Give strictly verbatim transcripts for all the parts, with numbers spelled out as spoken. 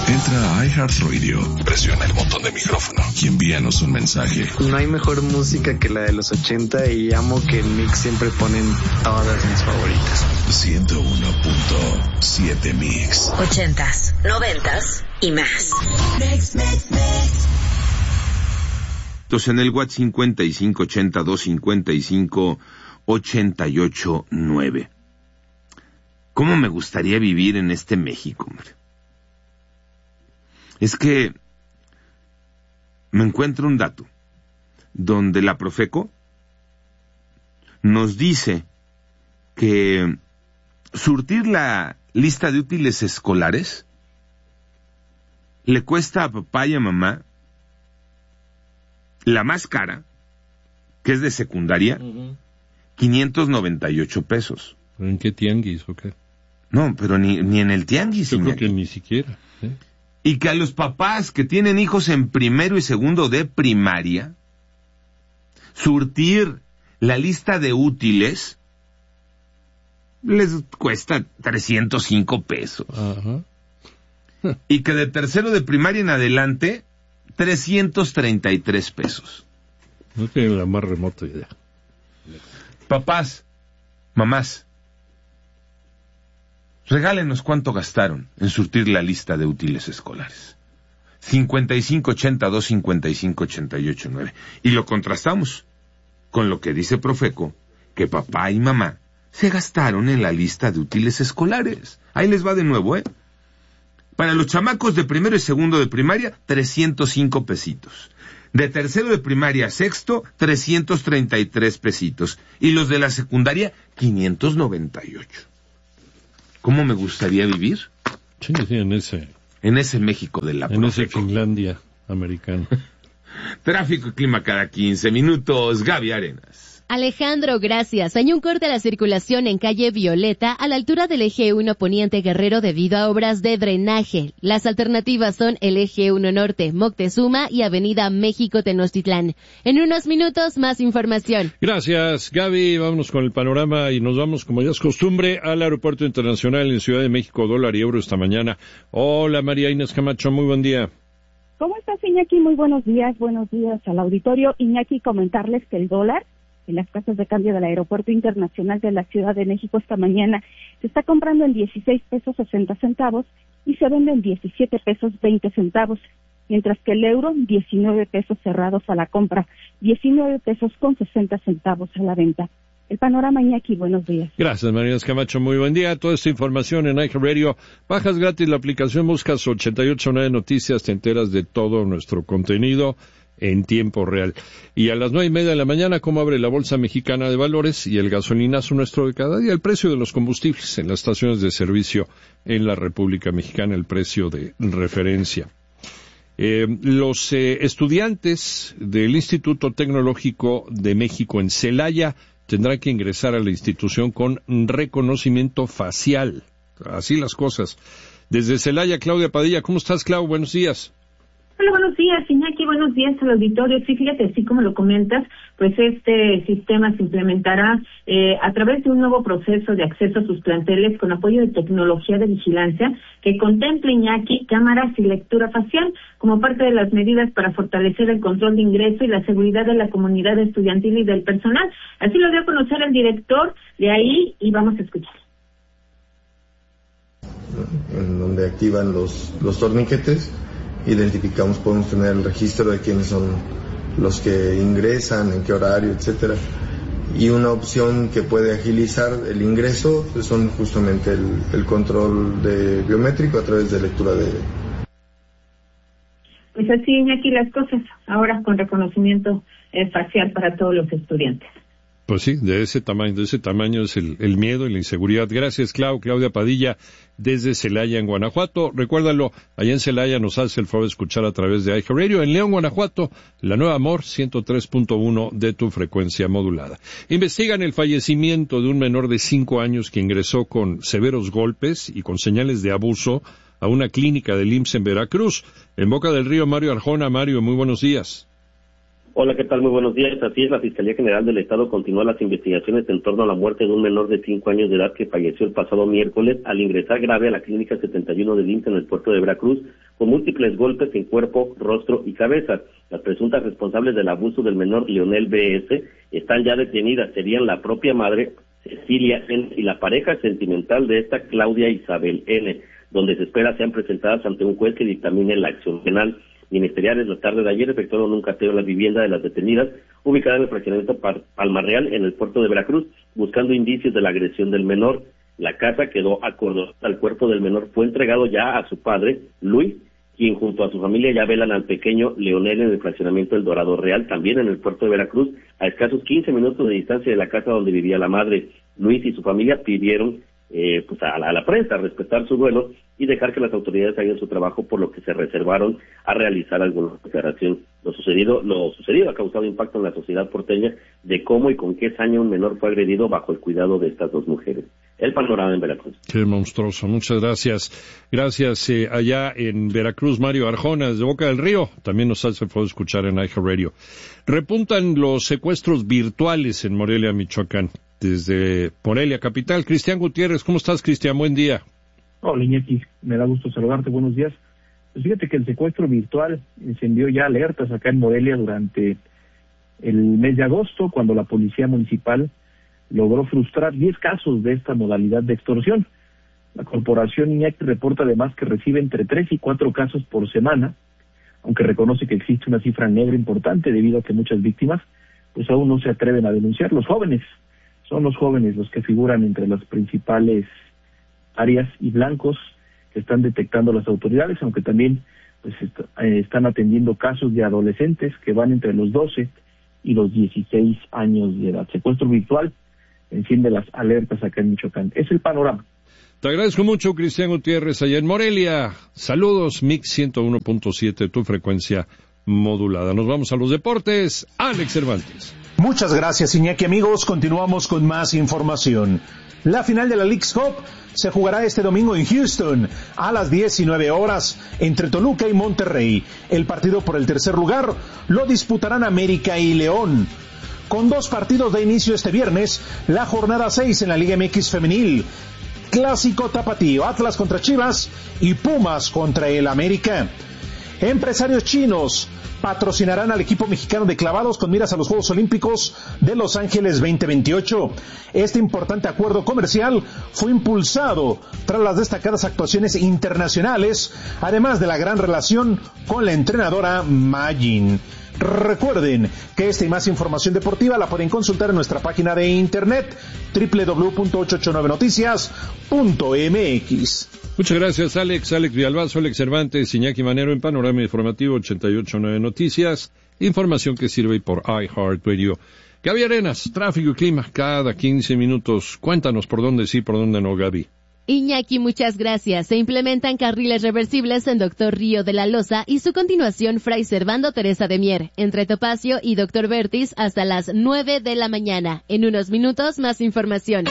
Entra a iHeartRadio, presiona el botón de micrófono y envíanos un mensaje. No hay mejor música que la de los ochenta y amo que en Mix siempre ponen todas mis favoritas. ciento uno punto siete Mix. Ochentas, noventas y más. Mix, mix, mix. Entonces en el WhatsApp cincuenta y cinco ochenta dos cincuenta y cinco ochenta y ocho nueve. ¿Cómo me gustaría vivir en este México, hombre? Es que me encuentro un dato donde la Profeco nos dice que surtir la lista de útiles escolares le cuesta a papá y a mamá la más cara, que es de secundaria, uh-huh. quinientos noventa y ocho pesos. ¿En qué tianguis o qué? No, pero ni, ni en el tianguis. Yo creo que ni siquiera. ¿eh? Y que a los papás que tienen hijos en primero y segundo de primaria, surtir la lista de útiles les cuesta trescientos cinco pesos. Ajá. Y que de tercero de primaria en adelante, trescientos treinta y tres pesos. No tienen la más remota idea. Papás, mamás, regálenos cuánto gastaron en surtir la lista de útiles escolares. cincuenta y cinco ochenta dos cincuenta y cinco ochenta y ocho nueve. Y lo contrastamos con lo que dice Profeco, que papá y mamá se gastaron en la lista de útiles escolares. Ahí les va de nuevo, ¿eh? Para los chamacos de primero y segundo de primaria, trescientos cinco pesitos. De tercero de primaria a sexto, trescientos treinta y tres pesitos. Y los de la secundaria, quinientos noventa y ocho. ¿Cómo me gustaría vivir? Sí, sí, en ese... En ese México de la En Profeco. ese Finlandia americano. Tráfico y clima cada quince minutos. Gaby Arenas. Alejandro, gracias. Hay un corte a la circulación en calle Violeta a la altura del eje uno Poniente Guerrero debido a obras de drenaje. Las alternativas son el eje uno Norte, Moctezuma y avenida México Tenochtitlán. En unos minutos, más información. Gracias, Gaby. Vámonos con el panorama y nos vamos, como ya es costumbre, al Aeropuerto Internacional en Ciudad de México, dólar y euro esta mañana. Hola, María Inés Camacho, muy buen día. ¿Cómo estás, Iñaki? Muy buenos días, buenos días al auditorio. Iñaki, comentarles que el dólar en las casas de cambio del Aeropuerto Internacional de la Ciudad de México esta mañana se está comprando en dieciséis pesos sesenta centavos y se vende en diecisiete pesos veinte centavos, mientras que el euro, diecinueve pesos cerrados a la compra, diecinueve pesos con sesenta centavos a la venta. El panorama, Iñaki, buenos días. Gracias, María Camacho, muy buen día. Toda esta información en iHeartRadio. Bajas gratis la aplicación, buscas ochenta y ocho nueve Noticias, te enteras de todo nuestro contenido en tiempo real. Y a las nueve y media de la mañana, cómo abre la Bolsa Mexicana de Valores y el gasolinazo nuestro de cada día, el precio de los combustibles en las estaciones de servicio en la República Mexicana, el precio de referencia. Eh, los eh, estudiantes del Instituto Tecnológico de México en Celaya tendrán que ingresar a la institución con reconocimiento facial. Así las cosas. Desde Celaya, Claudia Padilla. ¿Cómo estás, Clau? Buenos días. Hola, buenos días, Iñaki, buenos días al auditorio. Sí, fíjate, así como lo comentas, pues este sistema se implementará eh, a través de un nuevo proceso de acceso a sus planteles con apoyo de tecnología de vigilancia que contemple, Iñaki, cámaras y lectura facial como parte de las medidas para fortalecer el control de ingreso y la seguridad de la comunidad estudiantil y del personal. Así lo dio a conocer el director de ahí y vamos a escuchar. En donde activan los, los torniquetes, identificamos, podemos tener el registro de quiénes son los que ingresan, en qué horario, etcétera. Y una opción que puede agilizar el ingreso pues son justamente el, el control de biométrico a través de lectura de... Pues así, Iñaki, las cosas, ahora con reconocimiento eh, facial para todos los estudiantes. Pues sí, de ese tamaño, de ese tamaño es el, el miedo y la inseguridad. Gracias, Clau, Claudia Padilla, desde Celaya, en Guanajuato. Recuérdalo, allá en Celaya nos hace el favor de escuchar a través de iHeartRadio. En León, Guanajuato, la nueva Amor, ciento tres punto uno de tu frecuencia modulada. Investigan el fallecimiento de un menor de cinco años que ingresó con severos golpes y con señales de abuso a una clínica del I M S S en Veracruz. En Boca del Río, Mario Arjona. Mario, muy buenos días. Hola, ¿qué tal? Muy buenos días. Así es, la Fiscalía General del Estado continúa las investigaciones en torno a la muerte de un menor de cinco años de edad que falleció el pasado miércoles al ingresar grave a la Clínica setenta y uno del I M S S en el puerto de Veracruz, con múltiples golpes en cuerpo, rostro y cabeza. Las presuntas responsables del abuso del menor Lionel B S están ya detenidas, serían la propia madre Cecilia N y la pareja sentimental de esta, Claudia Isabel N, donde se espera sean presentadas ante un juez que dictamine la acción penal. Ministeriales la tarde de ayer efectuaron un cateo en la vivienda de las detenidas, ubicada en el fraccionamiento Palma Real, en el puerto de Veracruz, buscando indicios de la agresión del menor. La casa quedó acordonada, el cuerpo del menor fue entregado ya a su padre, Luis, quien junto a su familia ya velan al pequeño Leonel en el fraccionamiento El Dorado Real, también en el puerto de Veracruz, a escasos quince minutos de distancia de la casa donde vivía la madre. Luis y su familia pidieron eh, pues a la, a la prensa respetar su duelo y dejar que las autoridades hagan su trabajo, por lo que se reservaron a realizar alguna declaración. Lo sucedido, lo sucedido ha causado impacto en la sociedad porteña de cómo y con qué saña un menor fue agredido bajo el cuidado de estas dos mujeres. El panorama en Veracruz. Qué monstruoso, muchas gracias. Gracias eh, allá en Veracruz, Mario Arjona, desde Boca del Río, también nos hace favor escuchar en iHeartRadio. Repuntan los secuestros virtuales en Morelia, Michoacán, desde Morelia capital. Cristian Gutiérrez, ¿cómo estás, Cristian? Buen día. Hola, Iñaki, me da gusto saludarte, buenos días. Pues fíjate que el secuestro virtual encendió ya alertas acá en Morelia durante el mes de agosto, cuando la policía municipal logró frustrar diez casos de esta modalidad de extorsión. La corporación Iñaki reporta además que recibe entre tres y cuatro casos por semana, aunque reconoce que existe una cifra negra importante debido a que muchas víctimas pues aún no se atreven a denunciar. Los jóvenes, son los jóvenes los que figuran entre las principales áreas y blancos que están detectando las autoridades, aunque también pues est- eh, están atendiendo casos de adolescentes que van entre los doce y los dieciséis años de edad. Secuestro virtual enciende las alertas acá en Michoacán. Es el panorama. Te agradezco mucho, Cristian Gutiérrez, allá en Morelia. Saludos, Mix ciento uno punto siete, tu frecuencia modulada. Nos vamos a los deportes. Alex Cervantes. Muchas gracias, Iñaki. Amigos, continuamos con más información. La final de la Leagues Cup se jugará este domingo en Houston a las diecinueve horas entre Toluca y Monterrey. El partido por el tercer lugar lo disputarán América y León. Con dos partidos de inicio este viernes, la jornada seis en la Liga M X Femenil. Clásico tapatío, Atlas contra Chivas y Pumas contra el América. Empresarios chinos patrocinarán al equipo mexicano de clavados con miras a los Juegos Olímpicos de Los Ángeles veinte veintiocho. Este importante acuerdo comercial fue impulsado tras las destacadas actuaciones internacionales, además de la gran relación con la entrenadora Magin. Recuerden que esta y más información deportiva la pueden consultar en nuestra página de internet doble u doble u doble u punto ochocientos ochenta y nueve noticias punto m x. Muchas gracias, Alex. Alex Villalbazo, Alex Cervantes, Iñaki Manero en Panorama Informativo ochenta y ocho punto nueve Noticias. Información que sirve por iHeartRadio. Gaby Arenas, tráfico y clima cada quince minutos. Cuéntanos por dónde sí, por dónde no, Gaby. Iñaki, muchas gracias. Se implementan carriles reversibles en Doctor Río de la Loza y su continuación Fray Servando Teresa de Mier, entre Topacio y Doctor Vertis hasta las nueve de la mañana. En unos minutos, más información.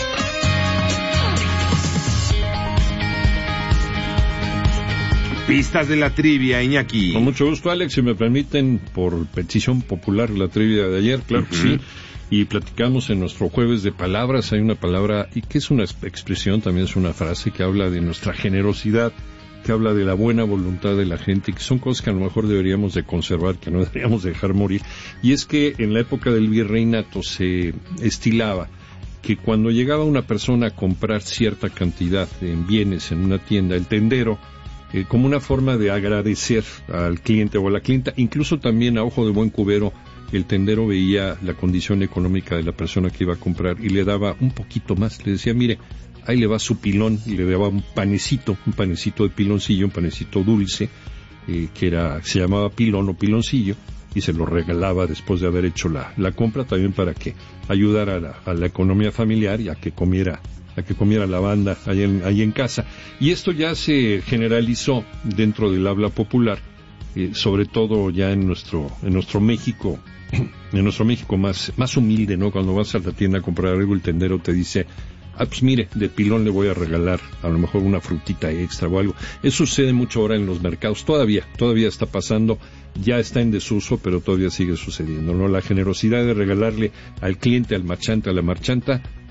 Pistas de la trivia, Iñaki. Con mucho gusto, Alex, si me permiten, por petición popular, la trivia de ayer, claro uh-huh. que sí. Y platicamos en nuestro jueves de palabras. Hay una palabra, y que es una expresión, también es una frase que habla de nuestra generosidad, que habla de la buena voluntad de la gente, que son cosas que a lo mejor deberíamos de conservar, que no deberíamos dejar morir. Y es que en la época del virreinato se estilaba que cuando llegaba una persona a comprar cierta cantidad en bienes en una tienda, el tendero, eh, como una forma de agradecer al cliente o a la clienta, incluso también a ojo de buen cubero, el tendero veía la condición económica de la persona que iba a comprar y le daba un poquito más. Le decía, mire, ahí le va su pilón, y le daba un panecito, un panecito de piloncillo, un panecito dulce, eh, que era, se llamaba pilón o piloncillo, y se lo regalaba después de haber hecho la, la compra, también para que ayudara a la, a la economía familiar y a que comiera, a que comiera la banda ahí en, ahí en casa. Y esto ya se generalizó dentro del habla popular, eh, sobre todo ya en nuestro, en nuestro México, en nuestro México más, más humilde, ¿no? Cuando vas a la tienda a comprar algo, el tendero te dice, ah, pues mire, de pilón le voy a regalar a lo mejor una frutita extra o algo. Eso sucede mucho ahora en los mercados, todavía, todavía está pasando, ya está en desuso, pero todavía sigue sucediendo, ¿no? La generosidad de regalarle al cliente, al marchante, a la marchanta,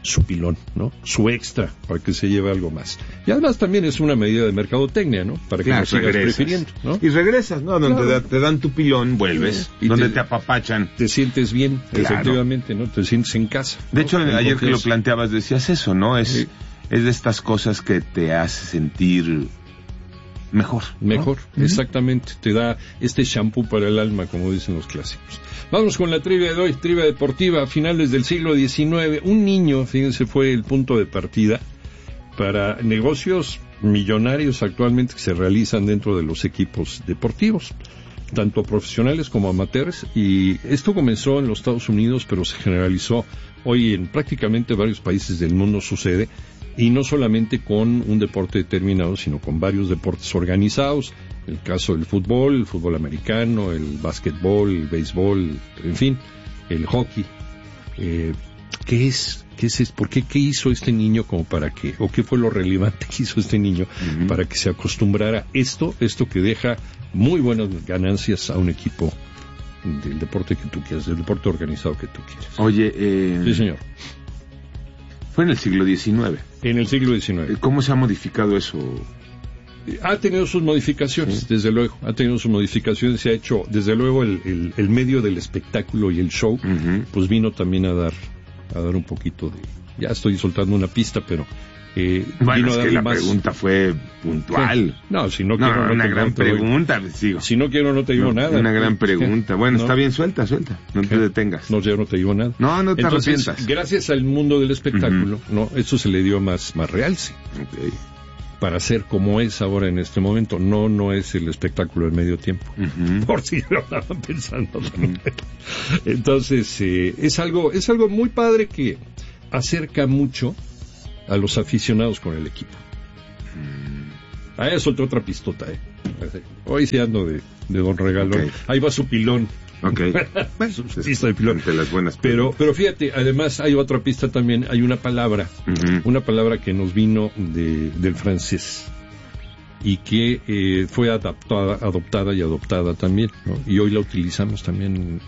su pilón, ¿no? Su extra, para que se lleve algo más. Y además también es una medida de mercadotecnia, ¿no? Para que claro, lo sigas regresas. prefiriendo, ¿no? Y regresas, ¿no? Donde claro. te, te dan tu pilón, vuelves. Sí. Donde te, te apapachan. Te sientes bien, claro. efectivamente, ¿no? Te sientes en casa. De ¿no? hecho, Entonces, ayer que lo planteabas decías eso, ¿no? Es, sí. es de estas cosas que te hace sentir mejor. ¿no? Mejor, uh-huh. exactamente. Te da este shampoo para el alma, como dicen los clásicos. Vamos con la trivia de hoy, trivia deportiva. A finales del siglo diecinueve, un niño, fíjense, fue el punto de partida para negocios millonarios actualmente que se realizan dentro de los equipos deportivos, tanto profesionales como amateurs, y esto comenzó en los Estados Unidos, pero se generalizó hoy en prácticamente varios países del mundo sucede, y no solamente con un deporte determinado, sino con varios deportes organizados. El caso del fútbol, el fútbol americano, el básquetbol, el béisbol, en fin, el hockey. Eh, ¿Qué es? ¿Qué es? ¿Por qué? ¿Qué hizo este niño como para que, o qué fue lo relevante que hizo este niño uh-huh. para que se acostumbrara a esto, esto que deja muy buenas ganancias a un equipo del deporte que tú quieras, del deporte organizado que tú quieras? Oye, eh... sí, señor. Fue en el siglo diecinueve. En el siglo diecinueve. ¿Cómo se ha modificado eso? Ha tenido sus modificaciones, sí. desde luego, ha tenido sus modificaciones, se ha hecho, desde luego, el, el, el medio del espectáculo y el show, uh-huh. pues vino también a dar, a dar un poquito de, ya estoy soltando una pista, pero eh, bueno, vino es a que la más... pregunta fue puntual. ¿Qué? No, si no quiero, no, no una te gran no te pregunta, sigo. Si no quiero, no te digo no, nada. Una gran pregunta. Bueno, no. está bien, suelta, suelta, no ¿Qué? te detengas. No, ya no te digo nada. No, no te Entonces, arrepientas. Gracias al mundo del espectáculo, uh-huh. no, eso se le dio más, más realce. Okay. Para ser como es ahora en este momento. No, no es el espectáculo del medio tiempo. Uh-huh. Por si lo estaban pensando. Uh-huh. Entonces, eh, es algo, es algo muy padre que acerca mucho a los aficionados con el equipo. Uh-huh. Ah, soltó otra pistota, eh. Hoy sí ando de, de Don Regalón. Okay. Ahí va su pilón. Okay. Bueno, su pista de pilón. Entre las buenas pero, pero fíjate, además hay otra pista también, hay una palabra, uh-huh. una palabra que nos vino de, del francés y que eh, fue adaptada, adoptada y adoptada también, ¿no? Y hoy la utilizamos también en,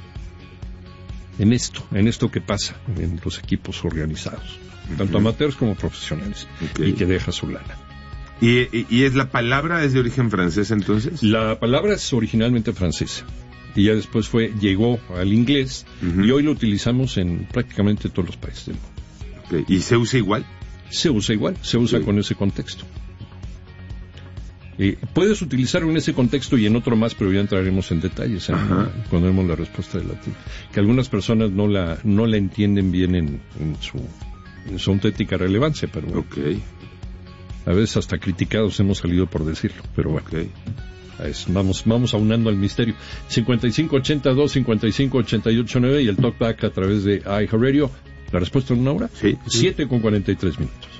en esto, en esto que pasa en los equipos organizados, uh-huh. tanto amateurs como profesionales, okay. y que deja su lana. ¿Y, y, ¿Y es la palabra es de origen francés entonces? La palabra es originalmente francesa. Y ya después fue, llegó al inglés, uh-huh. y hoy lo utilizamos en prácticamente todos los países del mundo. Okay. ¿Y se usa igual? Se usa igual, se usa sí. con ese contexto. Eh, puedes utilizarlo en ese contexto y en otro más, pero ya entraremos en detalles, ¿eh? uh-huh. cuando demos la respuesta de la tía. Que algunas personas no la no la entienden bien en, en su en su auténtica relevancia, pero bueno. Okay. A veces hasta criticados hemos salido por decirlo, pero bueno. Okay. Vamos, vamos aunando al misterio. cincuenta y cinco ochenta y dos, cincuenta y cinco ochenta y ocho nueve y el talkback a través de iHeartRadio. ¿La respuesta en una hora? Sí. siete con cuarenta y tres minutos.